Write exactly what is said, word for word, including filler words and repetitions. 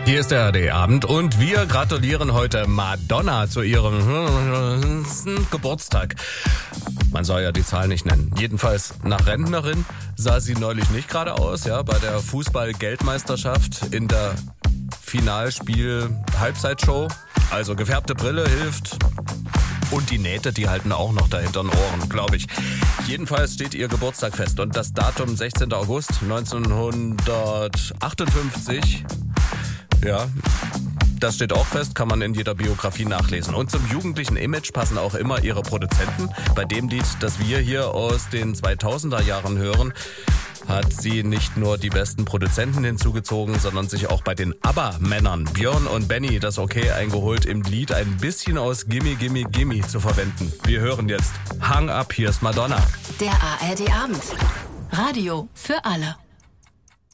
Hier ist der A R D-Abend und wir gratulieren heute Madonna zu ihrem Geburtstag. Man soll ja die Zahl nicht nennen. Jedenfalls nach Rentnerin sah sie neulich nicht gerade aus, ja, bei der Fußball-Geldmeisterschaft in der Finalspiel-Halbzeitshow. Also gefärbte Brille hilft und die Nähte, die halten auch noch da hinter den Ohren, glaube ich. Jedenfalls steht ihr Geburtstag fest und das Datum sechzehnten August neunzehnhundertachtundfünfzig. Ja, das steht auch fest, kann man in jeder Biografie nachlesen. Und zum jugendlichen Image passen auch immer ihre Produzenten. Bei dem Lied, das wir hier aus den zweitausender Jahren hören, hat sie nicht nur die besten Produzenten hinzugezogen, sondern sich auch bei den ABBA-Männern Björn und Benny das Okay eingeholt, im Lied ein bisschen aus Gimme Gimme Gimme zu verwenden. Wir hören jetzt Hang Up, hier ist Madonna. Der A R D-Abend. Radio für alle.